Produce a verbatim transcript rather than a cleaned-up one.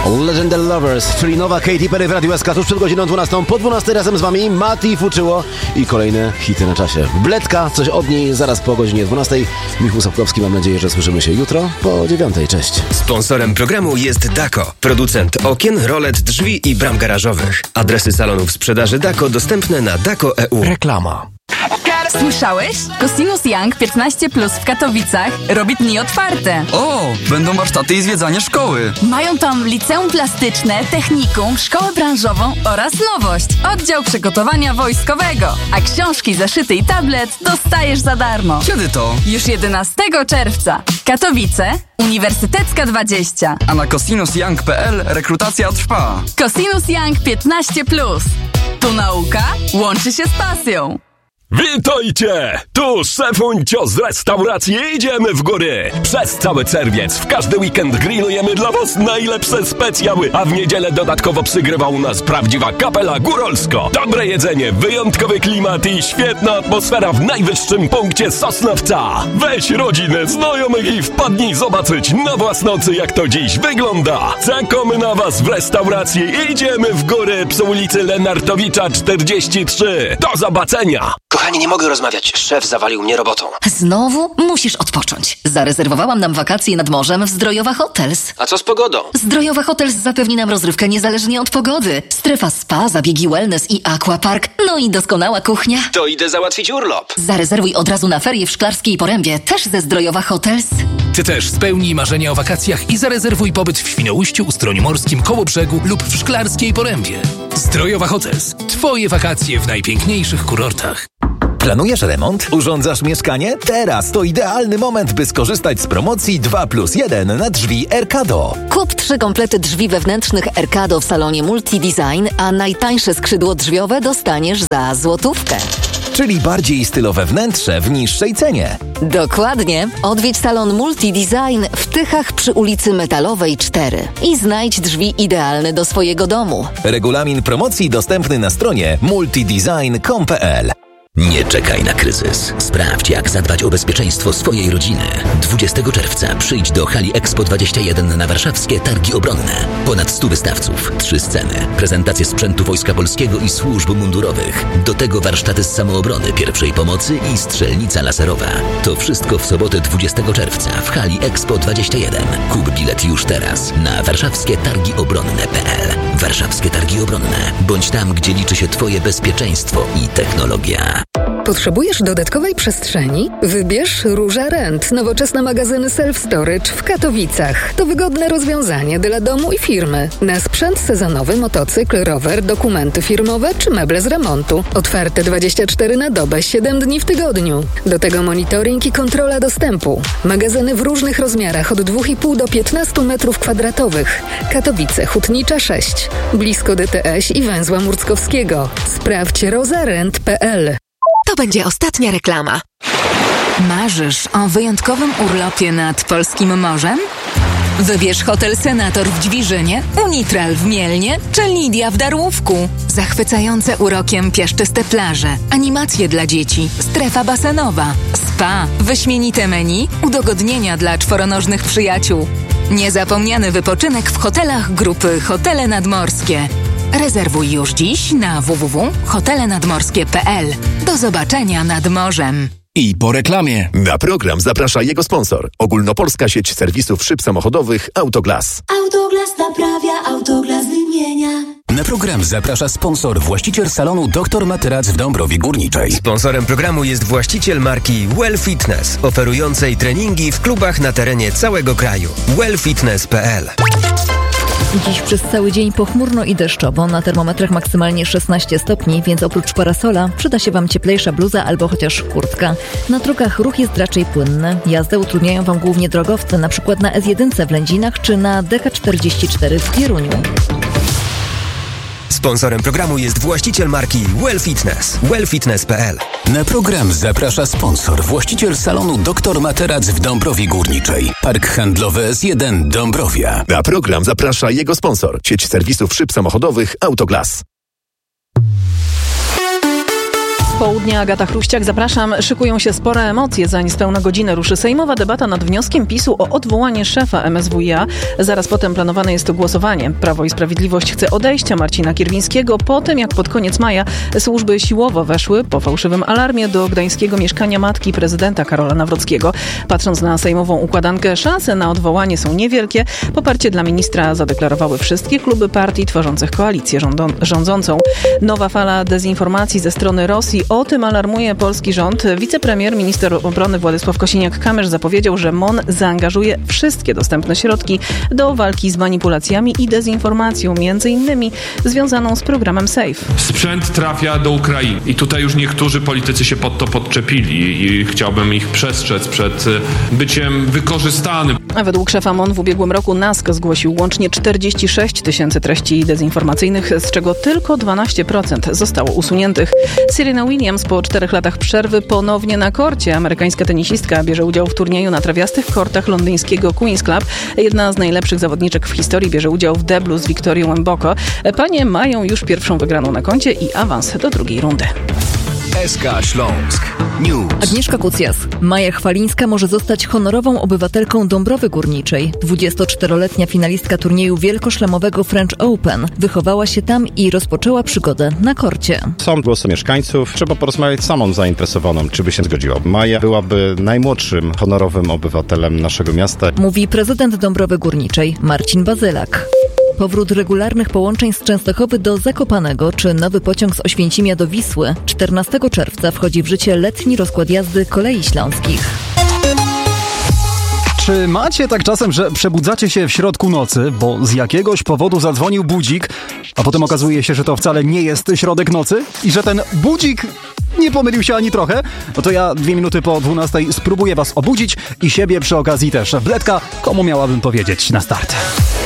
Legendary Lovers, czyli nowa Katy Perry w Radiu S K tuż przed godziną dwunastą. Po dwunastej razem z wami Mati Fuczyło i kolejne hity na czasie. Bledka, coś od niej zaraz po godzinie dwunastej. Michał Sapkowski, mam nadzieję, że słyszymy się jutro po dziewiątej. Cześć. Sponsorem programu jest Dako, producent okien, rolet, drzwi i bram garażowych. Adresy salonów sprzedaży Dako dostępne na dako kropka e u. Reklama. Słyszałeś? Cosinus Young piętnaście plus w Katowicach robi dni otwarte. O, będą warsztaty i zwiedzanie szkoły. Mają tam liceum plastyczne, technikum, szkołę branżową oraz nowość. Oddział przygotowania wojskowego. A książki, zeszyty i tablet dostajesz za darmo. Kiedy to? Już jedenastego czerwca. Katowice, Uniwersytecka dwadzieścia. A na cosinus young kropka p l rekrutacja trwa. Cosinus Young piętnaście plus. Tu nauka łączy się z pasją. Witajcie! Tu szefuncio z restauracji Idziemy w Góry! Przez cały czerwiec w każdy weekend grillujemy dla was najlepsze specjały, a w niedzielę dodatkowo przygrywa u nas prawdziwa kapela Górolsko. Dobre jedzenie, wyjątkowy klimat i świetna atmosfera w najwyższym punkcie Sosnowca. Weź rodzinę, znajomych i wpadnij zobaczyć na własne oczy, jak to dziś wygląda. Czekamy na was w restauracji Idziemy w Góry przy ulicy Lenartowicza czterdzieści trzy. Do zobaczenia! Kochani, nie mogę rozmawiać. Szef zawalił mnie robotą. Znowu musisz odpocząć. Zarezerwowałam nam wakacje nad morzem w Zdrojowa Hotels. A co z pogodą? Zdrojowa Hotels zapewni nam rozrywkę niezależnie od pogody. Strefa spa, zabiegi wellness i aquapark. No i doskonała kuchnia. To idę załatwić urlop. Zarezerwuj od razu na ferie w Szklarskiej Porębie, też ze Zdrojowa Hotels. Ty też spełnij marzenia o wakacjach i zarezerwuj pobyt w Świnoujściu, Ustroniu Morskim, Kołobrzegu lub w Szklarskiej Porębie. Zdrojowa Hotels. Twoje wakacje w najpiękniejszych kurortach. Planujesz remont? Urządzasz mieszkanie? Teraz to idealny moment, by skorzystać z promocji dwa plus jeden na drzwi Erkado. Kup trzy komplety drzwi wewnętrznych Erkado w salonie Multidesign, a najtańsze skrzydło drzwiowe dostaniesz za złotówkę. Czyli bardziej stylowe wnętrze w niższej cenie. Dokładnie. Odwiedź salon Multidesign w Tychach przy ulicy Metalowej cztery i znajdź drzwi idealne do swojego domu. Regulamin promocji dostępny na stronie multidesign kropka com kropka p l. Nie czekaj na kryzys. Sprawdź, jak zadbać o bezpieczeństwo swojej rodziny. dwudziestego czerwca przyjdź do hali Expo dwadzieścia jeden na warszawskie Targi Obronne. Ponad stu wystawców, trzy sceny, prezentacje sprzętu Wojska Polskiego i służb mundurowych. Do tego warsztaty z samoobrony, pierwszej pomocy i strzelnica laserowa. To wszystko w sobotę dwudziestego czerwca w hali Expo dwadzieścia jeden. Kup bilet już teraz na warszawskie targi obronne kropka p l. Warszawskie Targi Obronne. Bądź tam, gdzie liczy się twoje bezpieczeństwo i technologia. Potrzebujesz dodatkowej przestrzeni? Wybierz Róża Rent, nowoczesne magazyny self-storage w Katowicach. To wygodne rozwiązanie dla domu i firmy. Na sprzęt sezonowy, motocykl, rower, dokumenty firmowe czy meble z remontu. Otwarte dwadzieścia cztery na dobę, siedem dni w tygodniu. Do tego monitoring i kontrola dostępu. Magazyny w różnych rozmiarach od dwa i pół do piętnastu metrów kwadratowych. Katowice, Hutnicza sześć. Blisko D T S i węzła Murckowskiego. Sprawdź rozarent kropka p l. To będzie ostatnia reklama. Marzysz o wyjątkowym urlopie nad polskim morzem? Wybierz Hotel Senator w Dźwiżynie, Unitral w Mielnie czy Lidia w Darłówku. Zachwycające urokiem piaszczyste plaże, animacje dla dzieci, strefa basenowa, spa, wyśmienite menu, udogodnienia dla czworonożnych przyjaciół. Niezapomniany wypoczynek w hotelach grupy Hotele Nadmorskie. Rezerwuj już dziś na w w w kropka hotele nadmorskie kropka p l. Do zobaczenia nad morzem. I po reklamie. Na program zaprasza jego sponsor. Ogólnopolska sieć serwisów szyb samochodowych Autoglas. Autoglas naprawia, Autoglas wymienia. Na program zaprasza sponsor, właściciel salonu doktor Materac w Dąbrowie Górniczej. Sponsorem programu jest właściciel marki Well Fitness, oferującej treningi w klubach na terenie całego kraju. well fitness kropka p l. Dziś przez cały dzień pochmurno i deszczowo, na termometrach maksymalnie szesnaście stopni, więc oprócz parasola przyda się Wam cieplejsza bluza albo chociaż kurtka. Na drogach ruch jest raczej płynny. Jazdę utrudniają Wam głównie drogowcy, na przykład na S jeden w Lędzinach czy na D K czterdzieści cztery w Pieruniu. Sponsorem programu jest właściciel marki Well Fitness. well fitness kropka p l. Na program zaprasza sponsor, właściciel salonu doktor Materac w Dąbrowie Górniczej. Park handlowy S jeden Dąbrowia. Na program zaprasza jego sponsor, sieć serwisów szyb samochodowych Autoglas. Południe, Agata Chruściak, zapraszam. Szykują się spore emocje. Za niespełna godzinę ruszy sejmowa debata nad wnioskiem PiSu o odwołanie szefa M S W i A. Zaraz potem planowane jest to głosowanie. Prawo i Sprawiedliwość chce odejścia Marcina Kierwińskiego po tym, jak pod koniec maja służby siłowo weszły po fałszywym alarmie do gdańskiego mieszkania matki prezydenta Karola Nawrockiego. Patrząc na sejmową układankę, szanse na odwołanie są niewielkie. Poparcie dla ministra zadeklarowały wszystkie kluby partii tworzących koalicję rządą- rządzącą. Nowa fala dezinformacji ze strony Rosji. O tym alarmuje polski rząd. Wicepremier, minister obrony Władysław Kosiniak-Kamysz zapowiedział, że M O N zaangażuje wszystkie dostępne środki do walki z manipulacjami i dezinformacją, między innymi związaną z programem SAFE. Sprzęt trafia do Ukrainy i tutaj już niektórzy politycy się pod to podczepili i chciałbym ich przestrzec przed byciem wykorzystanym. A według szefa M O N w ubiegłym roku NASK zgłosił łącznie czterdzieści sześć tysięcy treści dezinformacyjnych, z czego tylko dwanaście procent zostało usuniętych. Serena Williams po czterech latach przerwy ponownie na korcie. Amerykańska tenisistka bierze udział w turnieju na trawiastych kortach londyńskiego Queen's Club. Jedna z najlepszych zawodniczek w historii bierze udział w deblu z Wiktorią Mboko. Panie mają już pierwszą wygraną na koncie i awans do drugiej rundy. S K Śląsk News. Agnieszka Kucjas. Maja Chwalińska może zostać honorową obywatelką Dąbrowy Górniczej. dwudziestoczteroletnia finalistka turnieju wielkoszlemowego French Open wychowała się tam i rozpoczęła przygodę na korcie. Są głosy mieszkańców. Trzeba porozmawiać z samą zainteresowaną, czy by się zgodziła. Maja byłaby najmłodszym honorowym obywatelem naszego miasta. Mówi prezydent Dąbrowy Górniczej Marcin Bazylak. Powrót regularnych połączeń z Częstochowy do Zakopanego czy nowy pociąg z Oświęcimia do Wisły. czternastego czerwca wchodzi w życie letni rozkład jazdy Kolei Śląskich. Czy macie tak czasem, że przebudzacie się w środku nocy, bo z jakiegoś powodu zadzwonił budzik, a potem okazuje się, że to wcale nie jest środek nocy i że ten budzik nie pomylił się ani trochę? No to ja dwie minuty po dwunastej spróbuję was obudzić i siebie przy okazji też. Bledka, komu miałabym powiedzieć na start?